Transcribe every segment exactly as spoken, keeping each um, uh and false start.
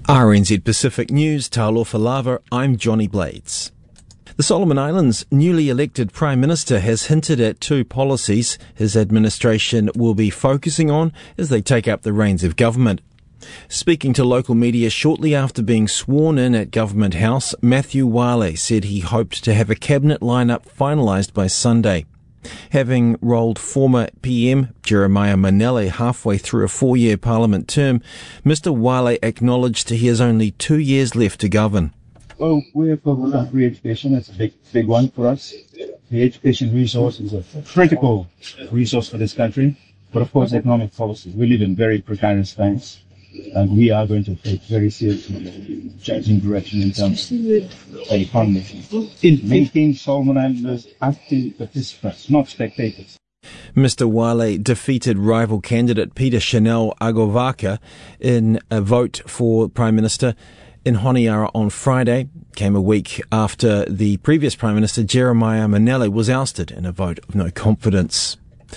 R N Z Pacific News, Talofa Lava, I'm Johnny Blades. The Solomon Islands' newly elected Prime Minister has hinted at two policies his administration will be focusing on as they take up the reins of government. Speaking to local media shortly after being sworn in at Government House, Matthew Wale said he hoped to have a cabinet lineup finalised by Sunday. Having rolled former P M Jeremiah Manele halfway through a four-year parliament term, Mister Wale acknowledged he has only two years left to govern. Well, we're focused on free education. That's a big, big one for us. The education resource is a critical resource for this country. But of course, economic policy. We live in very precarious times, and we are going to take very seriously changing direction in terms of the economy. In making Solomon Islanders active participants, not spectators. Mister Wale defeated rival candidate Peter Chanel Agovaka in a vote for Prime Minister in Honiara on Friday. Came a week after the previous Prime Minister Jeremiah Manele was ousted in a vote of no confidence.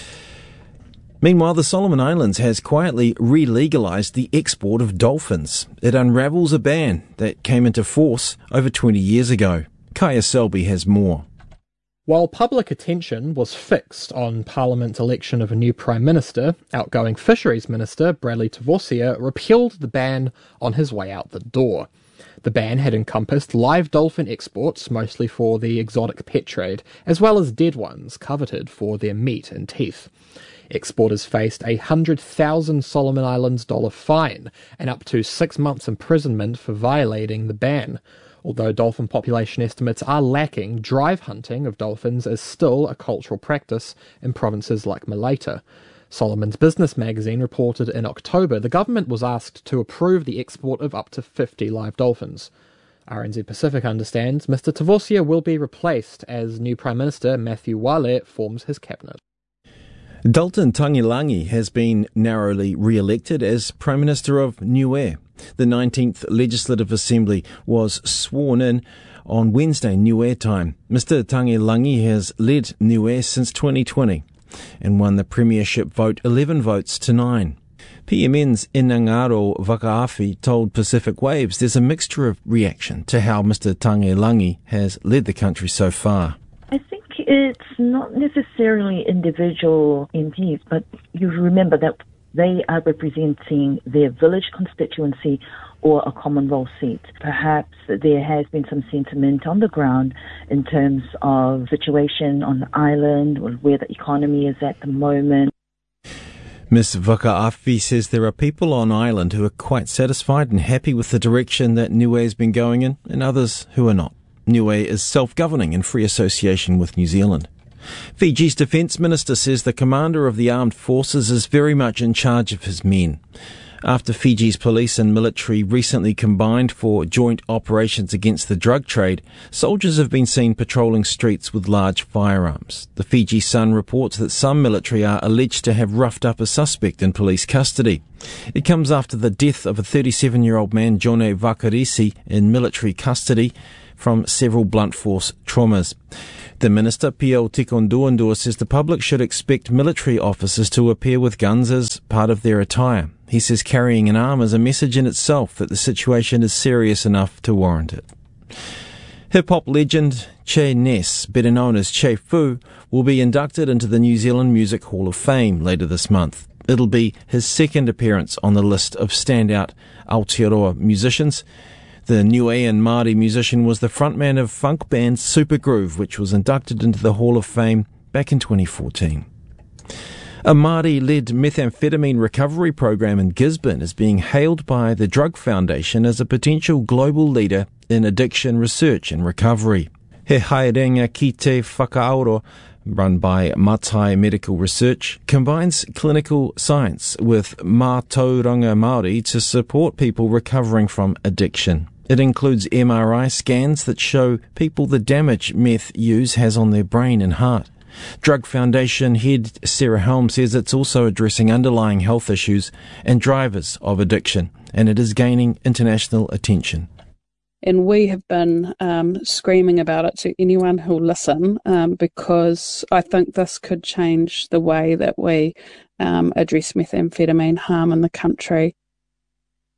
Meanwhile, the Solomon Islands has quietly re-legalised the export of dolphins. It unravels a ban that came into force over twenty years ago. Kaya Selby has more. While public attention was fixed on Parliament's election of a new Prime Minister, outgoing Fisheries Minister Bradley Tavosia repealed the ban on his way out the door. The ban had encompassed live dolphin exports, mostly for the exotic pet trade, as well as dead ones coveted for their meat and teeth. Exporters faced a one hundred thousand Solomon Islands dollar fine and up to six months imprisonment for violating the ban. Although dolphin population estimates are lacking, drive hunting of dolphins is still a cultural practice in provinces like Malaita. Solomon's Business magazine reported in October the government was asked to approve the export of up to fifty live dolphins. R N Z Pacific understands Mister Tavosia will be replaced as new Prime Minister Matthew Wale forms his cabinet. Dalton Tangilangi has been narrowly re-elected as Prime Minister of Niue. The nineteenth Legislative Assembly was sworn in on Wednesday, Niue time. Mister Tangilangi has led Niue since twenty twenty and won the premiership vote eleven votes to nine. P M N's Inangaro Vakaafi told Pacific Waves there's a mixture of reaction to how Mister Tangilangi has led the country so far. I think it's not necessarily individual M Ps, but you remember that they are representing their village constituency or a Commonwealth seat. Perhaps there has been some sentiment on the ground in terms of situation on the island or where the economy is at the moment. Miz Vakaafi says there are people on island who are quite satisfied and happy with the direction that Niue has been going in, and others who are not. Niue is self-governing in free association with New Zealand. Fiji's Defence Minister says the commander of the armed forces is very much in charge of his men. After Fiji's police and military recently combined for joint operations against the drug trade, soldiers have been seen patrolling streets with large firearms. The Fiji Sun reports that some military are alleged to have roughed up a suspect in police custody. It comes after the death of a thirty-seven-year-old man, Jone Vakarisi, in military custody from several blunt force traumas. The Minister, Pio Tikonduandua, says the public should expect military officers to appear with guns as part of their attire. He says carrying an arm is a message in itself that the situation is serious enough to warrant it. Hip-hop legend Che Ness, better known as Che Fu, will be inducted into the New Zealand Music Hall of Fame later this month. It'll be his second appearance on the list of standout Aotearoa musicians. The Niuean Māori musician was the frontman of funk band Supergroove, which was inducted into the Hall of Fame back in twenty fourteen. A Māori-led methamphetamine recovery program in Gisborne is being hailed by the Drug Foundation as a potential global leader in addiction research and recovery. He Haerenga Ki Te Whakaauro, run by Matai Medical Research, combines clinical science with mātauranga Māori to support people recovering from addiction. It includes M R I scans that show people the damage meth use has on their brain and heart. Drug Foundation head Sarah Helm says it's also addressing underlying health issues and drivers of addiction, and it is gaining international attention. And we have been um, screaming about it to anyone who'll listen, um, because I think this could change the way that we um, address methamphetamine harm in the country.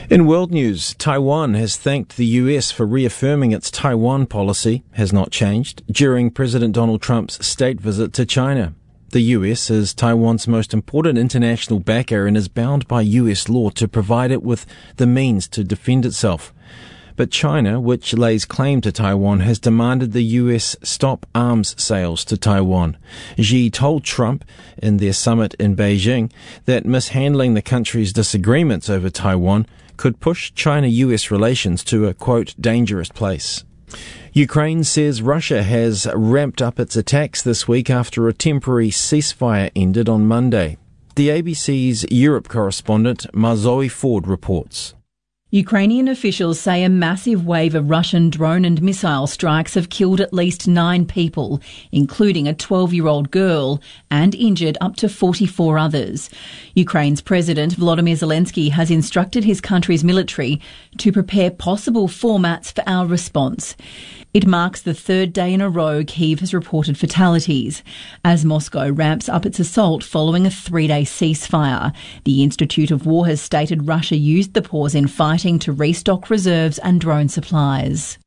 In world news, Taiwan has thanked the U S for reaffirming its Taiwan policy has not changed during President Donald Trump's state visit to China. The U S is Taiwan's most important international backer and is bound by U S law to provide it with the means to defend itself. But China, which lays claim to Taiwan, has demanded the U S stop arms sales to Taiwan. Xi told Trump in their summit in Beijing that mishandling the country's disagreements over Taiwan could push China-U S relations to a, quote, dangerous place. Ukraine says Russia has ramped up its attacks this week after a temporary ceasefire ended on Monday. The A B C's Europe correspondent Marzoe Ford reports. Ukrainian officials say a massive wave of Russian drone and missile strikes have killed at least nine people, including a twelve-year-old girl, and injured up to forty-four others. Ukraine's President Volodymyr Zelensky has instructed his country's military to prepare possible formats for our response. It marks the third day in a row Kyiv has reported fatalities, as Moscow ramps up its assault following a three-day ceasefire. The Institute of War has stated Russia used the pause in fighting to restock reserves and drone supplies.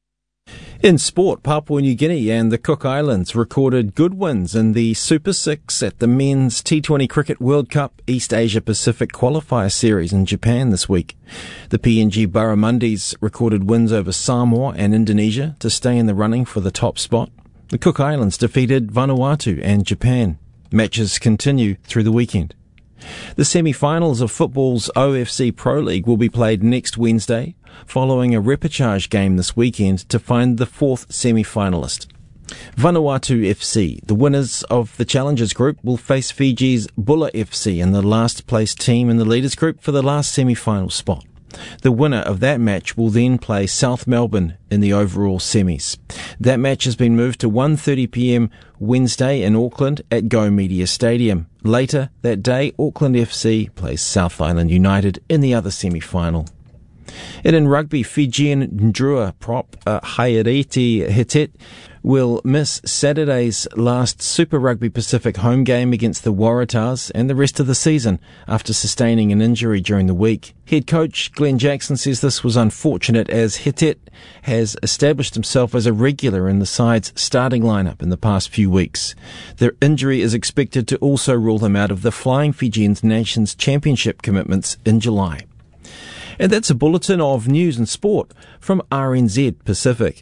In sport, Papua New Guinea and the Cook Islands recorded good wins in the Super Six at the Men's T twenty Cricket World Cup East Asia Pacific Qualifier Series in Japan this week. The P N G Barramundis recorded wins over Samoa and Indonesia to stay in the running for the top spot. The Cook Islands defeated Vanuatu and Japan. Matches continue through the weekend. The semi-finals of football's O F C Pro League will be played next Wednesday, following a repechage game this weekend to find the fourth semi-finalist. Vanuatu F C, the winners of the Challengers Group, will face Fiji's Bula F C in the last-placed team in the Leaders Group for the last semi-final spot. The winner of that match will then play South Melbourne in the overall semis. That match has been moved to one thirty p m Wednesday in Auckland at Go Media Stadium. Later that day, Auckland F C plays South Island United in the other semi-final. And in rugby, Fijian Ndrua prop uh, Haireti Hitet will miss Saturday's last Super Rugby Pacific home game against the Waratahs and the rest of the season after sustaining an injury during the week. Head coach Glenn Jackson says this was unfortunate as Hitet has established himself as a regular in the side's starting lineup in the past few weeks. Their injury is expected to also rule him out of the Flying Fijians Nations Championship commitments in July. And that's a bulletin of news and sport from R N Z Pacific.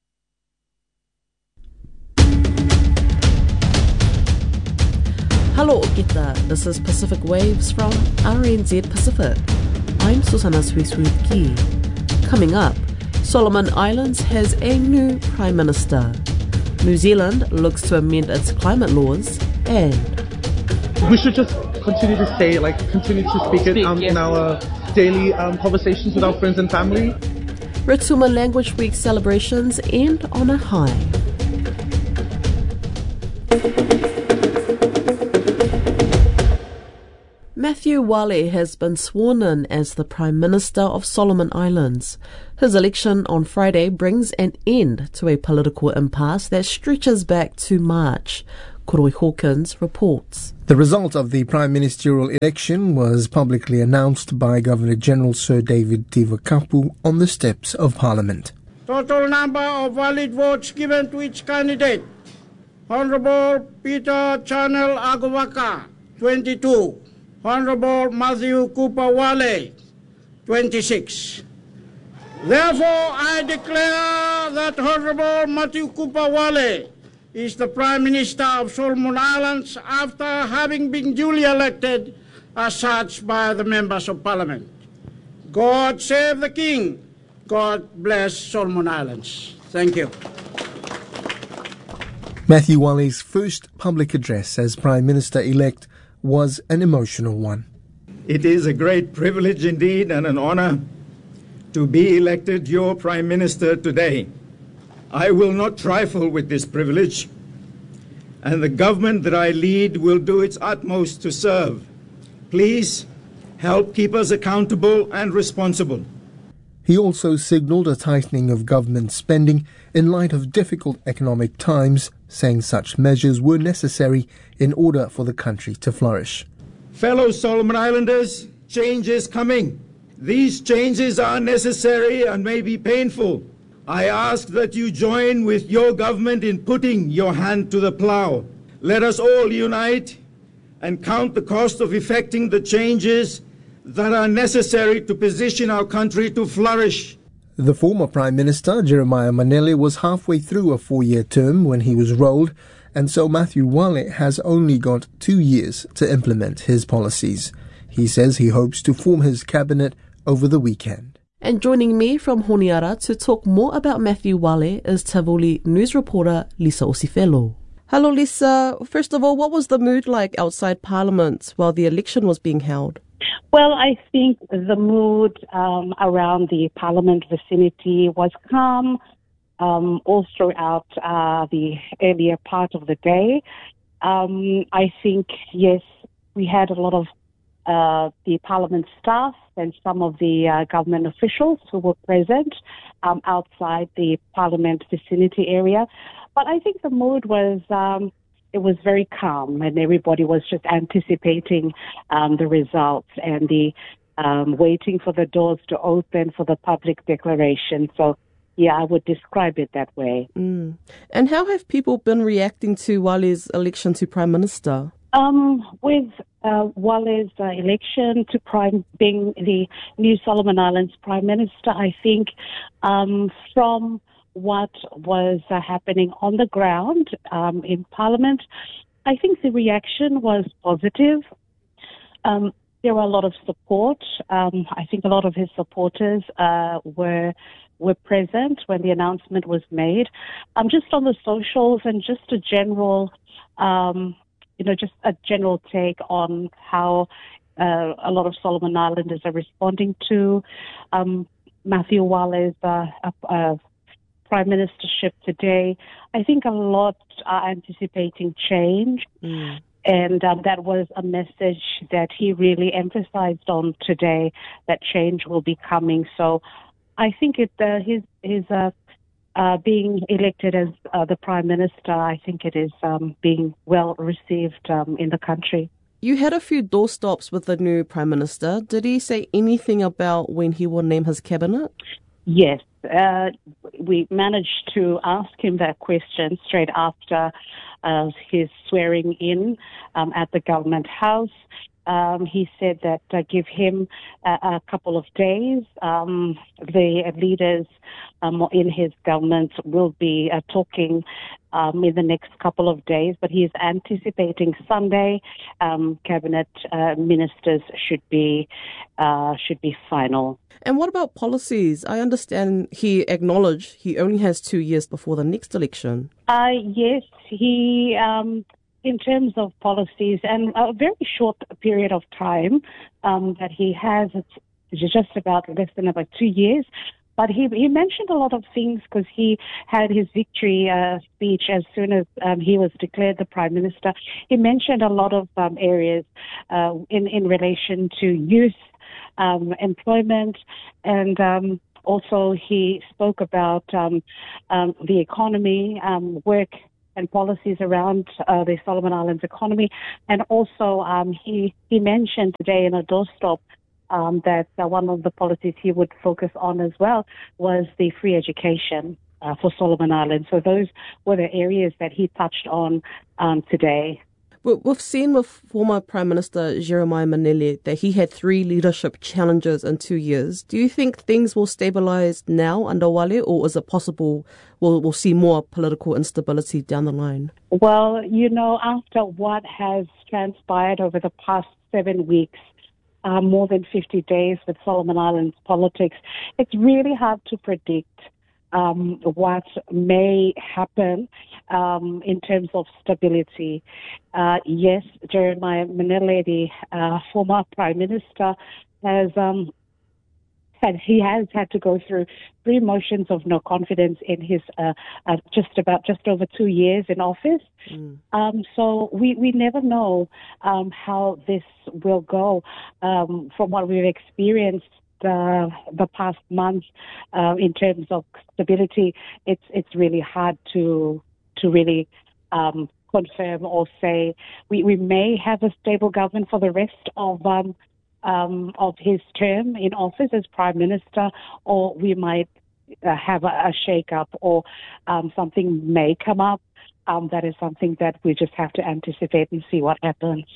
Hello, kita. This is Pacific Waves from R N Z Pacific. I'm Susana Swiswiki. Coming up, Solomon Islands has a new Prime Minister. New Zealand looks to amend its climate laws, and we should just continue to say, like, continue to speak, speak it um, yes. in our daily um, conversations with our friends and family. Ritsuma Language Week celebrations end on a high. Matthew Wale has been sworn in as the Prime Minister of Solomon Islands. His election on Friday brings an end to a political impasse that stretches back to March. Koroi Hawkins reports. The result of the prime ministerial election was publicly announced by Governor-General Sir David Tivakapu on the steps of Parliament. Total number of valid votes given to each candidate. Honourable Peter Chanel Agawaka, twenty-two. Honourable Matthew Cooper Wale, twenty-six. Therefore, I declare that Honourable Matthew Cooper Wale is the Prime Minister of Solomon Islands after having been duly elected as such by the members of Parliament. God save the King. God bless Solomon Islands. Thank you. Matthew Wale's first public address as Prime Minister-elect was an emotional one. It is a great privilege indeed and an honor to be elected your Prime Minister today. I will not trifle with this privilege, and the government that I lead will do its utmost to serve. Please help keep us accountable and responsible. He also signalled a tightening of government spending in light of difficult economic times, saying such measures were necessary in order for the country to flourish. Fellow Solomon Islanders, change is coming. These changes are necessary and may be painful. I ask that you join with your government in putting your hand to the plow. Let us all unite and count the cost of effecting the changes that are necessary to position our country to flourish. The former Prime Minister, Jeremiah Manele, was halfway through a four-year term when he was rolled, and so Matthew Wale has only got two years to implement his policies. He says he hopes to form his cabinet over the weekend. And joining me from Honiara to talk more about Matthew Wale is Tavuli news reporter Lisa Osifelo. Hello Lisa, first of all, what was the mood like outside Parliament while the election was being held? Well, I think the mood um, around the Parliament vicinity was calm um, all throughout uh, the earlier part of the day. Um, I think, yes, we had a lot of uh, the Parliament staff and some of the uh, government officials who were present um, outside the Parliament vicinity area. But I think the mood was... Um, It was very calm, and everybody was just anticipating um, the results and the um, waiting for the doors to open for the public declaration. So, yeah, I would describe it that way. Mm. And how have people been reacting to Wale's election to Prime Minister? Um, with uh, Wale's uh, election to prime being the new Solomon Islands Prime Minister, I think um, from what was uh, happening on the ground um, in Parliament, I think the reaction was positive. Um, there were a lot of support. Um, I think a lot of his supporters uh, were were present when the announcement was made. Um, just on the socials and just a general, um, you know, just a general take on how uh, a lot of Solomon Islanders are responding to um, Matthew Wale's uh, uh, Prime Ministership today. I think a lot are anticipating change, mm. and um, that was a message that he really emphasized on today, that change will be coming. So I think it, uh, his, his uh, uh, being elected as uh, the Prime Minister, I think it is um, being well received um, in the country. You had a few doorstops with the new Prime Minister. Did he say anything about when he will name his cabinet? Yes. Uh, we managed to ask him that question straight after uh, his swearing in um, at the Government House. Um, he said that uh, give him a, a couple of days. Um, the leaders um, in his government will be uh, talking um, in the next couple of days, but he is anticipating Sunday. Um, cabinet uh, ministers should be uh, should be final. And what about policies? I understand he acknowledged he only has two years before the next election. Uh, yes, he. Um, In terms of policies, and a very short period of time um, that he has, it's just about less than about two years. But he he mentioned a lot of things because he had his victory uh, speech as soon as um, he was declared the Prime Minister. He mentioned a lot of um, areas uh, in, in relation to youth, um, employment, and um, also he spoke about um, um, the economy, um, work, and policies around uh, the Solomon Islands economy. And also um, he, he mentioned today in a doorstop um, that uh, one of the policies he would focus on as well was the free education uh, for Solomon Islands. So those were the areas that he touched on um, today. We've seen with former Prime Minister Jeremiah Manele that he had three leadership challenges in two years. Do you think things will stabilise now under Wale, or is it possible we'll, we'll see more political instability down the line? Well, you know, after what has transpired over the past seven weeks, uh, more than fifty days with Solomon Islands politics, it's really hard to predict Um, what may happen um, in terms of stability. Uh, yes, Jeremiah Manele, the uh, former Prime Minister, has um, had he has had to go through three motions of no confidence in his uh, uh, just about just over two years in office. Mm. Um, so we, we never know um, how this will go. Um, from what we've experienced The, the past month, uh, in terms of stability, it's it's really hard to to really um, confirm or say we, we may have a stable government for the rest of um, um, of his term in office as Prime Minister, or we might uh, have a, a shake-up, or um, something may come up. Um, that is something that we just have to anticipate and see what happens.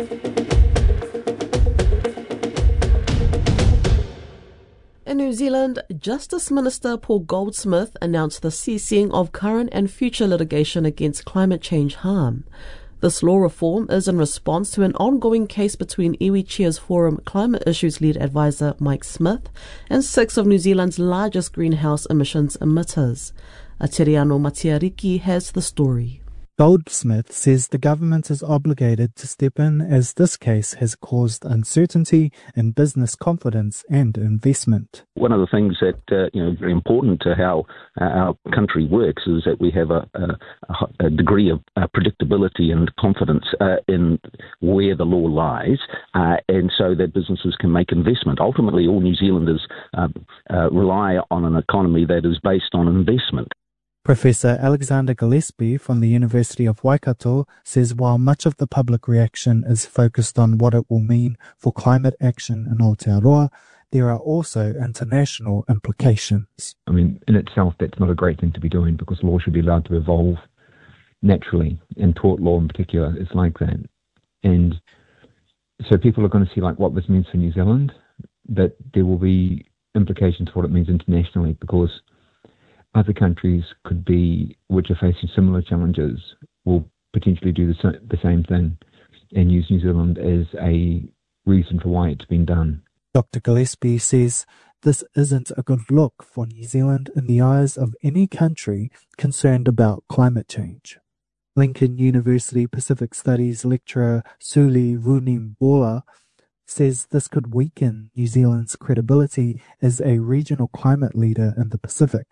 In New Zealand, Justice Minister Paul Goldsmith announced the ceasing of current and future litigation against climate change harm. This law reform is in response to an ongoing case between Iwi Cheer's Forum Climate Issues Lead Advisor Mike Smith and six of New Zealand's largest greenhouse emissions emitters. Ateriano Matiariki has the story. Goldsmith says the government is obligated to step in as this case has caused uncertainty in business confidence and investment. One of the things that uh, you know very important to how uh, our country works is that we have a, a, a degree of uh, predictability and confidence uh, in where the law lies, uh, and so that businesses can make investment. Ultimately, all New Zealanders uh, uh, rely on an economy that is based on investment. Professor Alexander Gillespie from the University of Waikato says while much of the public reaction is focused on what it will mean for climate action in Aotearoa, there are also international implications. I mean, in itself, that's not a great thing to be doing because law should be allowed to evolve naturally, and tort law in particular is like that. And so people are going to see like what this means for New Zealand, but there will be implications for what it means internationally because other countries could be, which are facing similar challenges, will potentially do the, sa- the same thing and use New Zealand as a reason for why it's been done. Doctor Gillespie says this isn't a good look for New Zealand in the eyes of any country concerned about climate change. Lincoln University Pacific Studies lecturer Suli Vunimbola says this could weaken New Zealand's credibility as a regional climate leader in the Pacific.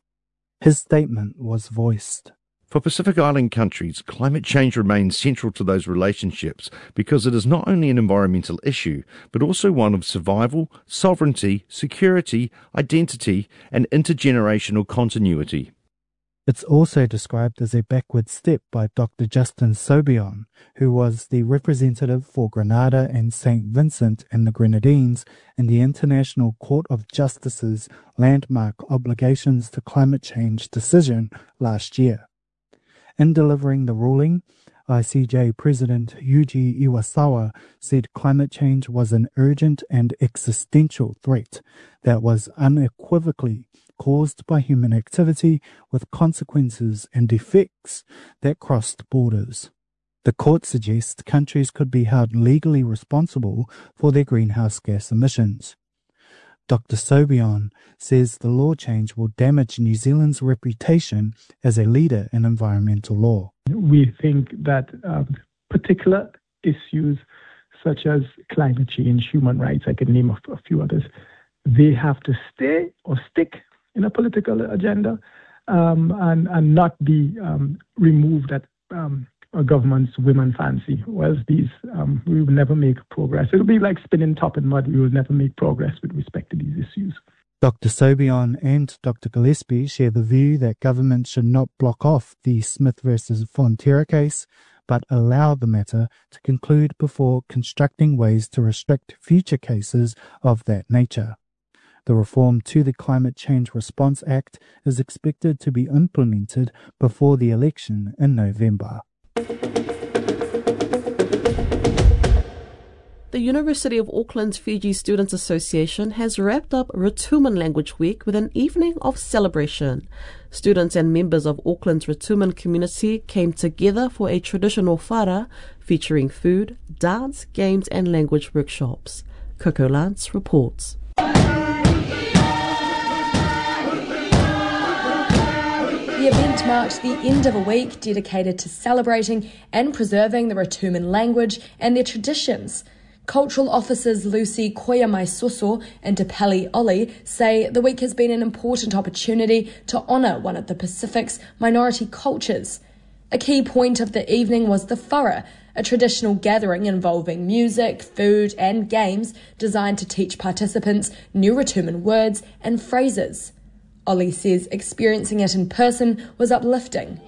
His statement was voiced. For Pacific Island countries, climate change remains central to those relationships because it is not only an environmental issue, but also one of survival, sovereignty, security, identity, and intergenerational continuity. It's also described as a backward step by Doctor Justin Sobion, who was the representative for Grenada and Saint Vincent and the Grenadines in the International Court of Justice's landmark obligations to climate change decision last year. In delivering the ruling, I C J President Yuji Iwasawa said climate change was an urgent and existential threat that was unequivocally caused by human activity with consequences and effects that crossed borders. The court suggests countries could be held legally responsible for their greenhouse gas emissions. Doctor Sobion says the law change will damage New Zealand's reputation as a leader in environmental law. We think that um, particular issues such as climate change, human rights, I can name a, a few others, they have to stay or stick in a political agenda um, and, and not be um, removed at um, a government's whim and fancy. Whereas these, um, we will never make progress. It will be like spinning top in mud. We will never make progress with respect to these issues. Doctor Sobion and Doctor Gillespie share the view that government should not block off the Smith versus Fonterra case, but allow the matter to conclude before constructing ways to restrict future cases of that nature. The reform to the Climate Change Response Act is expected to be implemented before the election in November. The University of Auckland's Fiji Students Association has wrapped up Rotuman Language Week with an evening of celebration. Students and members of Auckland's Rotuman community came together for a traditional whara featuring food, dance, games and language workshops. Coco Lance reports. The event marked the end of a week dedicated to celebrating and preserving the Rotuman language and their traditions. Cultural officers Lucy Koyamai-Soso and Depeli Oli say the week has been an important opportunity to honour one of the Pacific's minority cultures. A key point of the evening was the whara, a traditional gathering involving music, food and games designed to teach participants new Rotuman words and phrases. Oli says experiencing it in person was uplifting.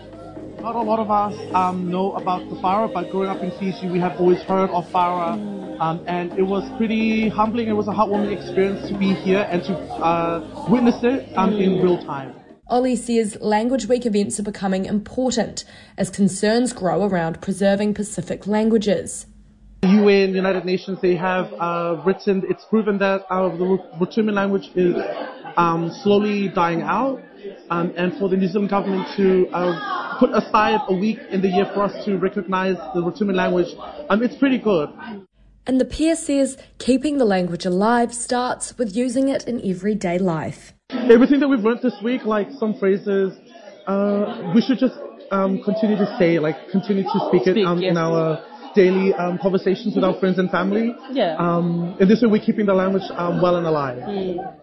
Not a lot of us um, know about the whara, but growing up in Fiji, we have always heard of whara Um, and it was pretty humbling. It was a heartwarming experience to be here and to uh, witness it um, in real time. Ollie says Language Week events are becoming important as concerns grow around preserving Pacific languages. U N, United Nations, they have uh, written, it's proven that uh, the Rotuman language is um, slowly dying out, um, and for the New Zealand government to uh, put aside a week in the year for us to recognise the Rotuman language, um, it's pretty good. And the peer says keeping the language alive starts with using it in everyday life. Everything that we've learned this week, like some phrases, uh, we should just um, continue to say, like continue to speak it um, in our daily um, conversations with our friends and family. Yeah. Um, in this way, we're keeping the language um, well and alive. Mm.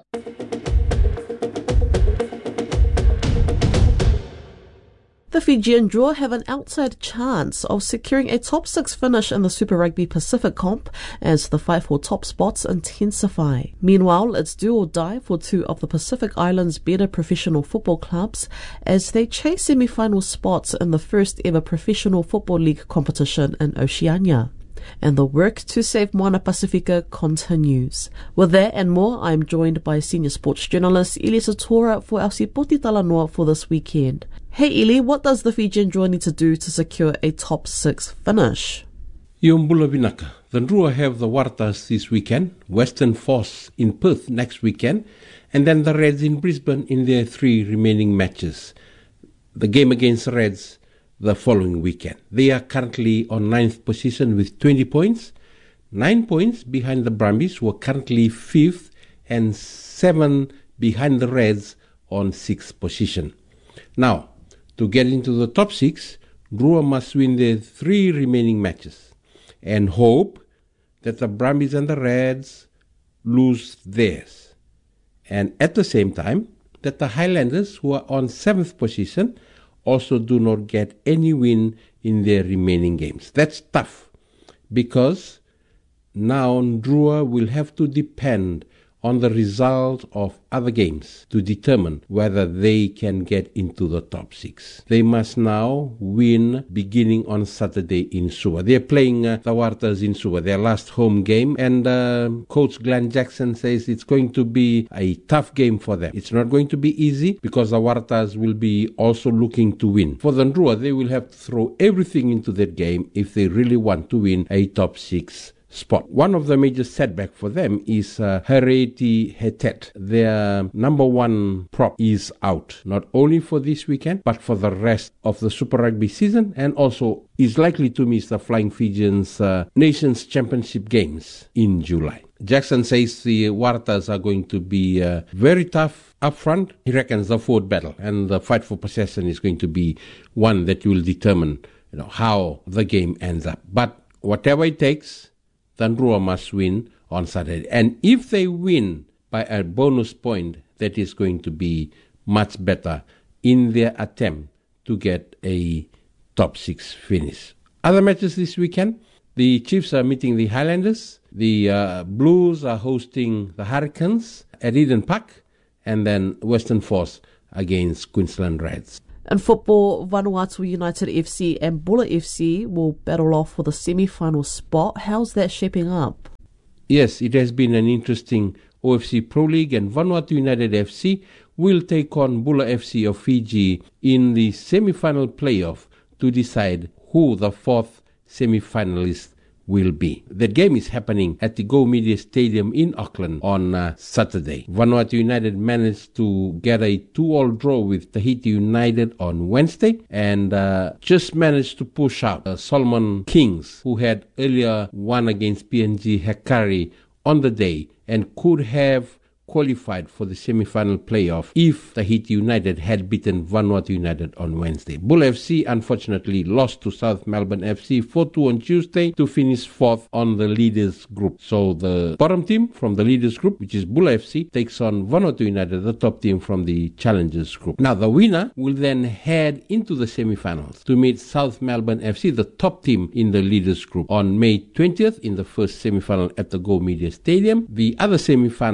The Fijian Drua have an outside chance of securing a top six finish in the Super Rugby Pacific comp as the fight for top spots intensify. Meanwhile, it's do or die for two of the Pacific Islands' better professional football clubs as they chase semi-final spots in the first ever professional football league competition in Oceania. And the work to save Moana Pacifica continues. With that and more, I'm joined by senior sports journalist Ili Satora for our Sipoti Talanoa for this weekend. Hey Ili, what does the Fijian Drua need to do to secure a top six finish? Iombula Vinaka. The Drua have the Waratahs this weekend, Western Force in Perth next weekend, and then the Reds in Brisbane in their three remaining matches. The game against the Reds the following weekend. They are currently on ninth position with twenty points, nine points behind the Brumbies, who are currently fifth, and seven behind the Reds on sixth position. Now, to get into the top six, Drua must win their three remaining matches and hope that the Brumbies and the Reds lose theirs. And at the same time, that the Highlanders, who are on seventh position, also do not get any win in their remaining games. That's tough because now Drua will have to depend on the result of other games to determine whether they can get into the top six. They must now win beginning on Saturday in Suva. They're playing uh, the Waratahs in Suva, their last home game, and uh, Coach Glenn Jackson says it's going to be a tough game for them. It's not going to be easy because the Waratahs will be also looking to win. For the Drua, they will have to throw everything into that game if they really want to win a top six spot. One of the major setbacks for them is uh, Hereti Hetet. Their number one prop is out, not only for this weekend, but for the rest of the Super Rugby season, and also is likely to miss the Flying Fijians uh, Nations Championship games in July. Jackson says the Waratahs are going to be uh, very tough up front. He reckons the forward battle and the fight for possession is going to be one that will determine, you know, how the game ends up. But whatever it takes, then Drua must win on Saturday. And if they win by a bonus point, that is going to be much better in their attempt to get a top six finish. Other matches this weekend, the Chiefs are meeting the Highlanders. The uh, Blues are hosting the Hurricanes at Eden Park. And then Western Force against Queensland Reds. In football, Vanuatu United F C and Bulla F C will battle off for the semi-final spot. How's that shaping up? Yes, it has been an interesting O F C Pro League, and Vanuatu United F C will take on Bulla F C of Fiji in the semi-final playoff to decide who the fourth semi-finalist will be. That game is happening at the Go Media Stadium in Auckland on uh, Saturday. Vanuatu United managed to get a two-all draw with Tahiti United on Wednesday and uh, just managed to push out uh, Solomon Kings, who had earlier won against P N G Hekari on the day and could have qualified for the semi-final playoff if Tahiti United had beaten Vanuatu United on Wednesday. Bull F C unfortunately lost to South Melbourne F C four two on Tuesday to finish fourth on the leaders group. So the bottom team from the leaders group, which is Bull F C, takes on Vanuatu United, the top team from the challengers group. Now the winner will then head into the semi-finals to meet South Melbourne F C, the top team in the leaders group, on May twentieth in the first semi-final at the Go Media Stadium. The other semi-final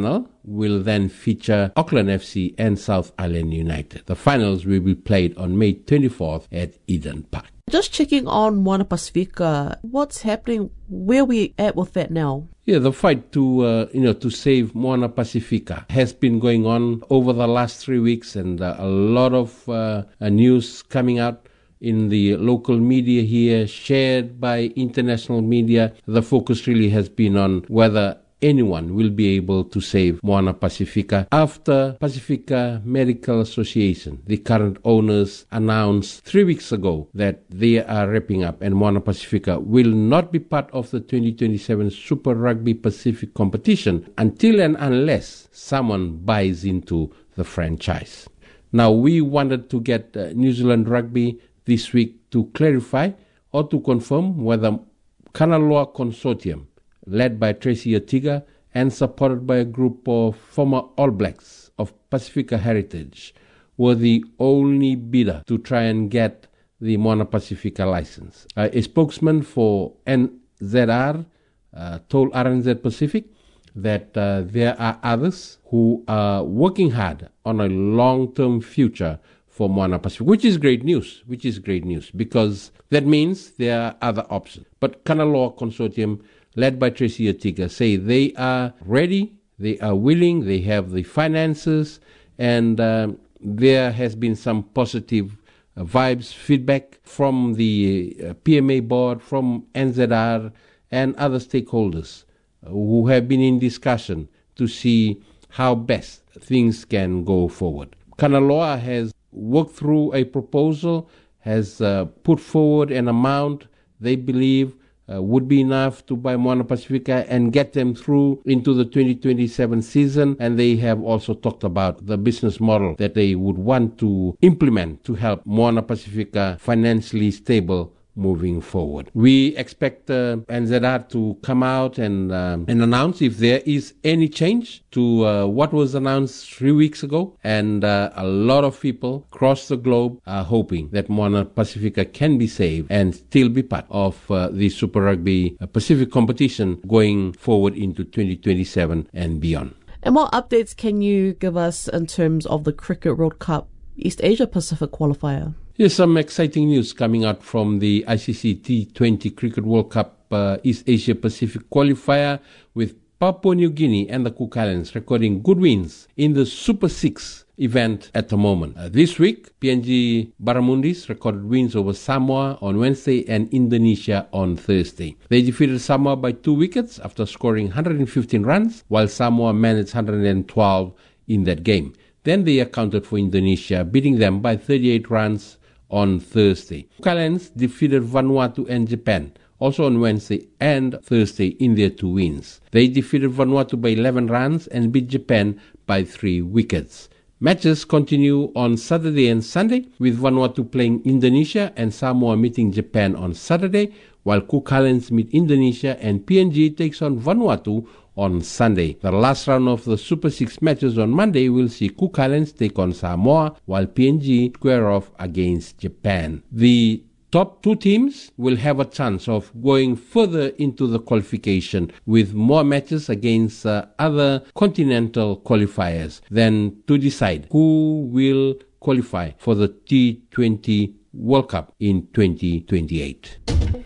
will then feature Auckland F C and South Island United. The finals will be played on May twenty-fourth at Eden Park. Just checking on Moana Pacifica, what's happening? Where are we at with that now? Yeah, the fight to uh, you know to save Moana Pacifica has been going on over the last three weeks, and uh, a lot of uh, uh, news coming out in the local media here, shared by international media. The focus really has been on whether anyone will be able to save Moana Pacifica after Pacifica Medical Association, the current owners, announced three weeks ago that they are wrapping up and Moana Pacifica will not be part of the twenty twenty-seven Super Rugby Pacific competition until and unless someone buys into the franchise. Now, we wanted to get uh, New Zealand Rugby this week to clarify or to confirm whether Kanaloa Consortium, led by Tracy Atiga and supported by a group of former All Blacks of Pacifica heritage, were the only bidder to try and get the Moana Pacifica license. Uh, a spokesman for N Z R uh, told R N Z Pacific that uh, there are others who are working hard on a long-term future for Moana Pacific, which is great news, which is great news, because that means there are other options. But Kanaloa Consortium, led by Tracy Atiga, say they are ready, they are willing, they have the finances, and um, there has been some positive uh, vibes, feedback from the uh, P M A board, from N Z R, and other stakeholders uh, who have been in discussion to see how best things can go forward. Kanaloa has worked through a proposal, has uh, put forward an amount they believe Uh, would be enough to buy Moana Pacifica and get them through into the twenty twenty-seven season. And they have also talked about the business model that they would want to implement to help Moana Pacifica financially stable moving forward. We expect uh, N Z R to come out and um, and announce if there is any change to uh, what was announced three weeks ago. And uh, a lot of people across the globe are hoping that Moana Pacifica can be saved and still be part of uh, the Super Rugby Pacific competition going forward into twenty twenty-seven and beyond. And what updates can you give us in terms of the Cricket World Cup East Asia Pacific qualifier? Here's some exciting news coming out from the I C C T twenty Cricket World Cup uh, East Asia Pacific qualifier, with Papua New Guinea and the Cook Islands recording good wins in the Super Six event at the moment. Uh, this week, P N G Barramundis recorded wins over Samoa on Wednesday and Indonesia on Thursday. They defeated Samoa by two wickets after scoring one hundred fifteen runs, while Samoa managed one hundred twelve in that game. Then they accounted for Indonesia, beating them by thirty-eight runs on Thursday. Cook Islands defeated Vanuatu and Japan, also on Wednesday and Thursday, in their two wins. They defeated Vanuatu by eleven runs and beat Japan by three wickets. Matches continue on Saturday and Sunday, with Vanuatu playing Indonesia and Samoa meeting Japan on Saturday, while Cook Islands meet Indonesia and P N G takes on Vanuatu on Sunday. The last round of the Super Six matches on Monday will see Cook Islands take on Samoa, while P N G square off against Japan. The top two teams will have a chance of going further into the qualification, with more matches against uh, other continental qualifiers, than to decide who will qualify for the T twenty World Cup in twenty twenty-eight.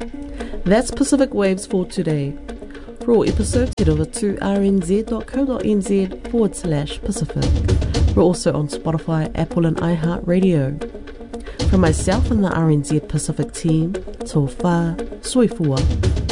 That's Pacific Waves for today. For all episodes, head over to rnz.co.nz forward slash Pacific. We're also on Spotify, Apple and iHeartRadio. From myself and the R N Z Pacific team, tō whā, soifua.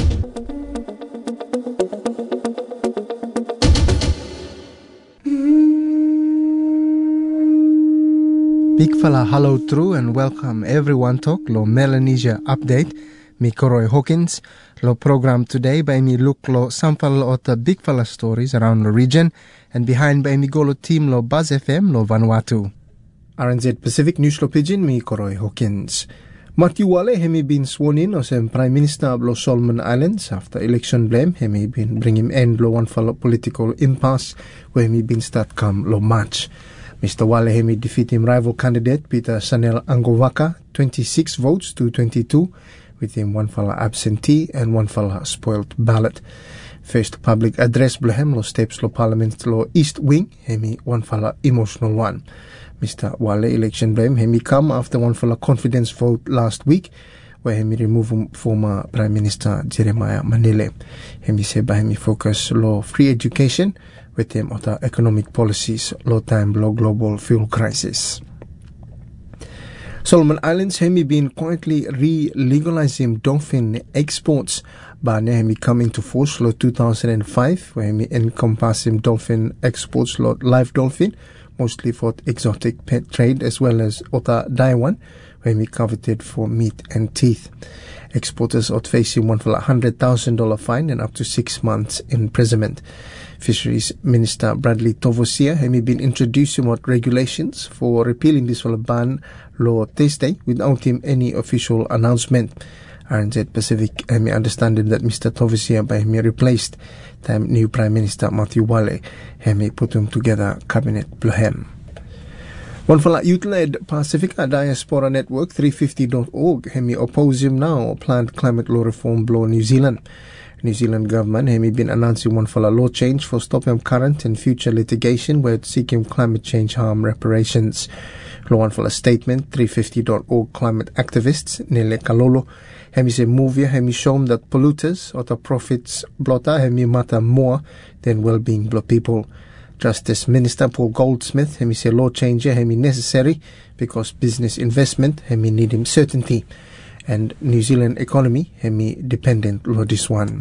Big fella hello true and welcome everyone to lo Melanesia update. Mi Koroi Hawkins. Lo program today by me look lo sample o the big fella stories around the region, and behind by me go lo team lo Buzz F M lo Vanuatu. R N Z Pacific News lo Pigeon, mi Koroi Hawkins. Matthew Wale hemi been sworn in as Prime Minister of lo Solomon Islands after election blame. Hemi been bring him end lo one for political impasse where hemi been start come lo March. Mister Wale hemi defeat him rival candidate Peter Sanel Angovaka twenty-six votes to twenty-two, with him one fella absentee and one fella spoiled ballot. First public address Blahem lo steps lo Parliament lo East Wing hemi one fala emotional one. Mister Wale election blame hemi come after one fala confidence vote last week where hemi remove former Prime Minister Jeremiah Manile. Hemi seba hemi focus lo free education with him other economic policies lo time lo global fuel crisis. Solomon Islands hemi been quietly re-legalizing dolphin exports. Bane hemi come into force lo two thousand five where hemi encompassing dolphin exports lo live dolphin mostly for exotic pet trade as well as other Daiwan where hemi coveted for meat and teeth. Exporters are facing one for a hundred thousand dollar fine and up to six months imprisonment. Fisheries Minister Bradley Tovosia has been introducing what regulations for repealing this ban law Thursday without him any official announcement. R N Z Pacific has understanding that Mister Tovosia by him replaced the new Prime Minister Matthew Wale has put him together cabinet Blahem. One for youth-led Pacifica Diaspora Network three fifty dot org has opposed him now planned climate law reform law New Zealand. New Zealand government has been announcing one for a law change for stopping current and future litigation where it's seeking climate change harm reparations. Law one for a statement three fifty dot org climate activists Nele Kalolo has said movie has shown that polluters or the profits blotter has matter more than well-being of people. Justice Minister Paul Goldsmith has said law change has necessary because business investment has need him certainty. And New Zealand economy hemi dependent lo this one.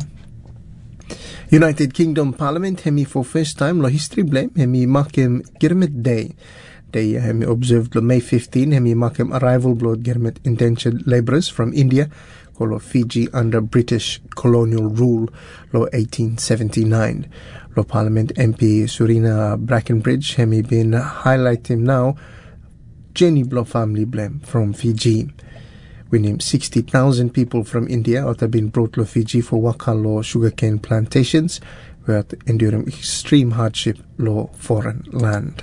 United Kingdom Parliament hemi for first time lo history blame hemi markem Girmet Day. Day hemi observed lo May fifteenth hemi markem arrival blood Girmet indentured labourers from India lo Fiji under British colonial rule lo eighteen seventy-nine. Lo Parliament M P Surina Brackenbridge hemi been highlighting now Jenny Blo family blame from Fiji. We named sixty thousand people from India out have been brought to Fiji for Wakalo sugarcane plantations where enduring extreme hardship lo foreign land.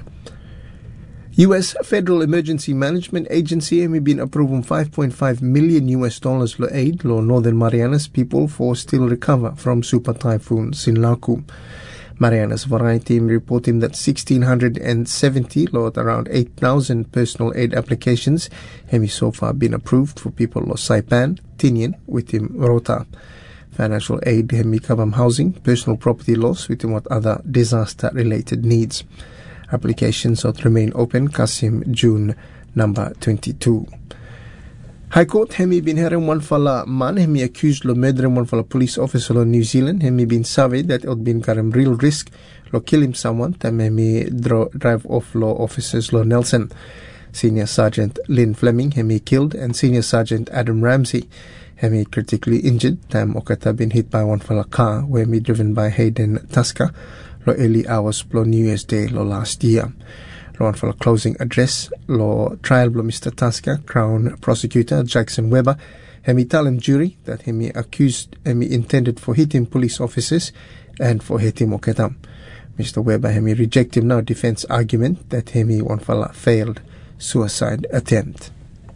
U S Federal Emergency Management Agency has been approving five point five million U S dollars lo aid lo Northern Marianas people for still recover from super typhoon Sinlaku. Marianas Variety reporting that one thousand six hundred seventy, or around eight thousand personal aid applications have so far been approved for people of Saipan, Tinian, within Rota. Financial aid have cover housing, personal property loss, within what other disaster-related needs. Applications ought remain open, Kasim, June number twenty-two. High Court hemi been hearing one fella man hemi accused lo murdering one fella police officer in New Zealand hemi been surveyed that it would been carrying real risk lo kill him someone time hemi dro- drive off lo officers lo Nelson. Senior Sergeant Lynn Fleming hemi killed and Senior Sergeant Adam Ramsey hemi critically injured time Okata been hit by one fella car where hemi driven by Hayden Tasker lo early hours lo New Year's Day lo last year. Lo one for a closing address, lo trial lo Mister Tasker, Crown Prosecutor Jackson Weber, hemi tell him jury that hemi accused hemi intended for hitting police officers and for hitting Oketa. Mister Weber hemi reject him now defense argument that hemi one fella failed suicide attempt.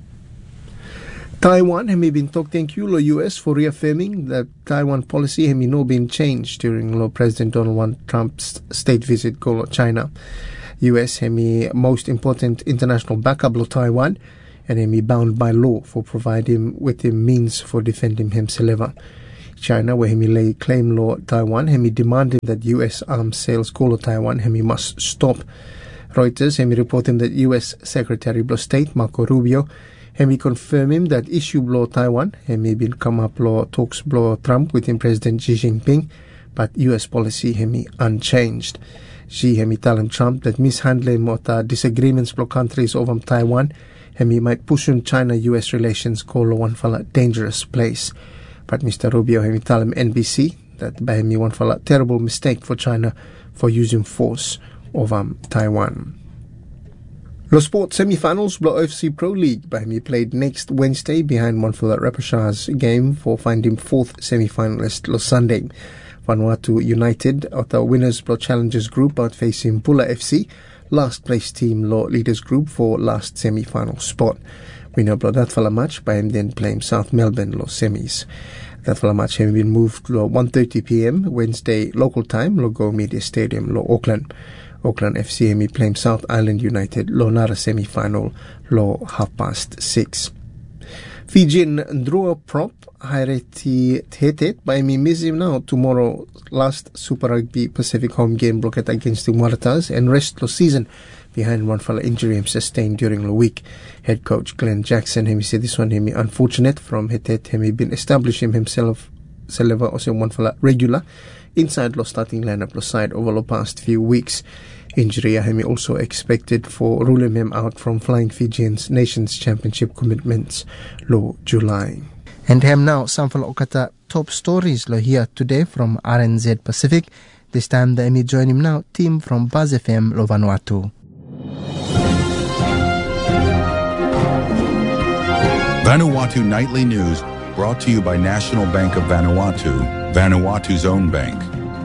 Taiwan hemi been talk thank you lo U S for reaffirming that Taiwan policy hemi no been changed during lo President Donald Trump's state visit to China. U S hemi most important international backup lo Taiwan and hemi bound by law for providing with him means for defending himself. China where hemi lay claim law Taiwan hemi demanding that U S arms sales call Taiwan hemi must stop. Reuters hemi reporting that U S Secretary of State Marco Rubio hemi confirming that issue blow Taiwan hemi been come up law talks blow Trump within President Xi Jinping but U S policy hemi unchanged. Xi hemi telling Trump that mishandling mota disagreements blow countries over Taiwan hemi might push on China U S relations call one fella dangerous place. But Mister Rubio hemi tell him N B C that by hemi one fella terrible mistake for China for using force over Taiwan. Los sports semi-finals blow F C Pro League by hemi played next Wednesday behind one for the Repechage game for finding fourth semi-finalist Los Sunday. Vanuatu United of the Winners Blow Challengers Group out facing Pula F C, last place team Law Leaders Group for last semi-final spot. Winner blow that fella match by him then playing South Melbourne Law semis. The Whala match has been moved to one thirty p.m. Wednesday local time, Logo Media Stadium, Lo Auckland. Auckland F C M playing South Island United, Lo Nara semi-final, Lo half past six. Fijian draw prop Haireti Tetet by me missing now tomorrow last Super Rugby Pacific home game broadcast against the Waratahs and rest the season behind one fella injury him sustained during the week. Head coach Glenn Jackson he said this one him unfortunate from Hetet him been establishing himself Seleva also one fella regular inside the starting lineup the side over the past few weeks. Injury him also expected for ruling him out from Flying Fijians Nations Championship commitments lo July. And him now some fella okata top stories lo here today from R N Z Pacific. This time the Emmy join him now team from Buzz F M lo Vanuatu. Vanuatu Nightly News, brought to you by National Bank of Vanuatu, Vanuatu's own bank.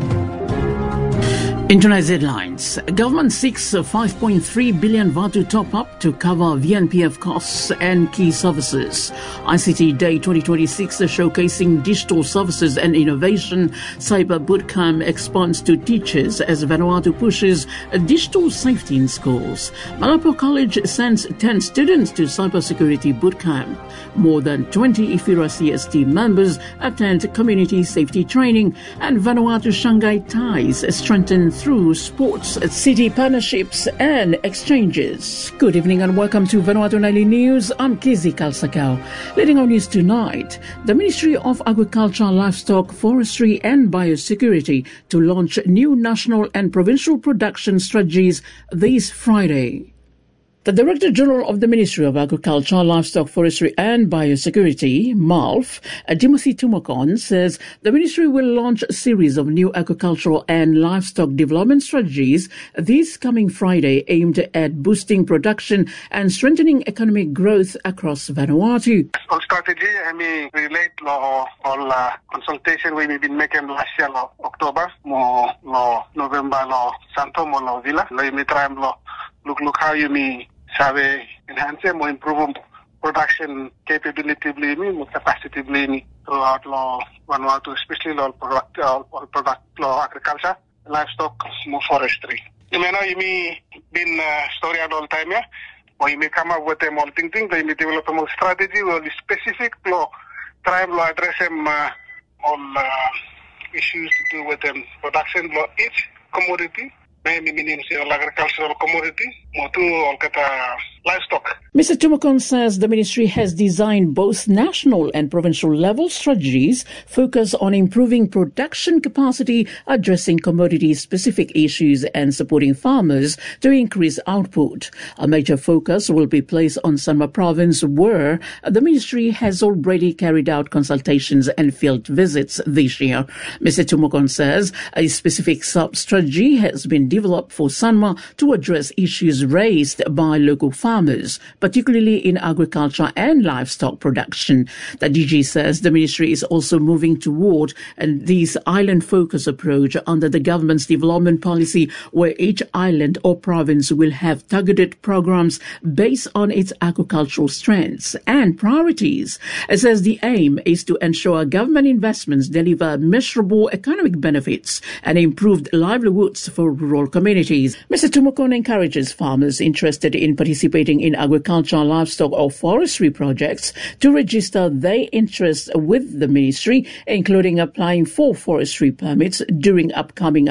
In tonight's headlines, government seeks a five point three billion Vatu top-up to cover V N P F costs and key services. I C T Day twenty twenty-six showcasing digital services and innovation. Cyber Bootcamp expands to teachers as Vanuatu pushes digital safety in schools. Malapo College sends ten students to Cybersecurity Bootcamp. More than twenty I F I R A C S T members attend community safety training, and Vanuatu Shanghai ties strengthen through sports, city partnerships and exchanges. Good evening and welcome to Vanuatu Nightly News. I'm Kizi Kalsakau. Leading our news tonight, the Ministry of Agriculture, Livestock, Forestry and Biosecurity to launch new national and provincial production strategies this Friday. The Director General of the Ministry of Agriculture, Livestock, Forestry and Biosecurity, M A L F, Timothy Tumokon, says the Ministry will launch a series of new agricultural and livestock development strategies this coming Friday aimed at boosting production and strengthening economic growth across Vanuatu. On strategy, I mean, relate law all uh, consultation we have been making last year, law, October, more law, November, law, Santo, more law, Villa, law, you may try and law, look, look how you mean. Sabe enhance or improve production capability more capacity throughout law Vanuatu, especially law product all product law agriculture, livestock, more forestry. You may know you may been uh, story at all time, yeah? Or you may come up with a more thing thing, you may develop a more strategy or specific law, try to address them uh, all uh, issues to do with them production law each commodity. Maybe meaning agricultural commodity, more to all kata livestock. Mister Tumokon says the ministry has designed both national and provincial level strategies focused on improving production capacity, addressing commodity-specific issues and supporting farmers to increase output. A major focus will be placed on Sanma Province, where the ministry has already carried out consultations and field visits this year. Mister Tumokon says a specific sub-strategy has been developed for Sanma to address issues raised by local farmers, particularly in agriculture and livestock production. The D G says the ministry is also moving toward this island-focused approach under the government's development policy, where each island or province will have targeted programs based on its agricultural strengths and priorities. It says the aim is to ensure government investments deliver measurable economic benefits and improved livelihoods for rural communities. Mister Tumokon encourages farmers interested in participating in agriculture, livestock or forestry projects to register their interest with the ministry, including applying for forestry permits during upcoming